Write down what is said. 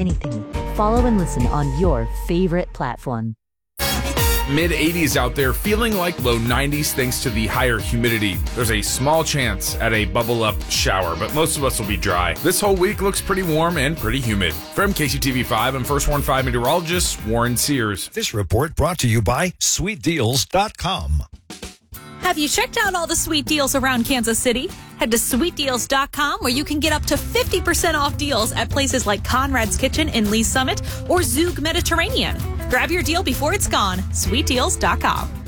anything, follow and listen on your favorite platform. Mid-80s out there, feeling like low 90s thanks to the higher humidity. There's a small chance at a bubble-up shower, but most of us will be dry. This whole week looks pretty warm and pretty humid. From KCTV5, I'm First Warn 5 meteorologist Warren Sears. This report brought to you by SweetDeals.com. Have you checked out all the sweet deals around Kansas City? Head to SweetDeals.com where you can get up to 50% off deals at places like Conrad's Kitchen in Lee Summit or Zug Mediterranean. Grab your deal before it's gone. SweetDeals.com.